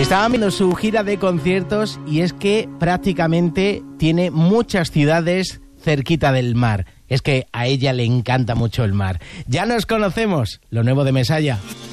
Estaban viendo su gira de conciertos y es que prácticamente tiene muchas ciudades cerquita del mar. Es que a ella le encanta mucho el mar. Ya nos conocemos, lo nuevo de Mesalla.